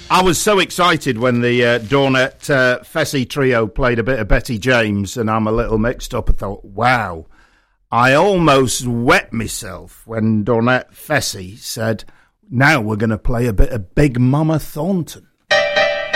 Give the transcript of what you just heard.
I was so excited when the Dornet Fessy trio played a bit of Betty James, and I'm a little mixed up. I thought, wow, I almost wet myself when Dornet Fessy said, now we're going to play a bit of Big Mama Thornton.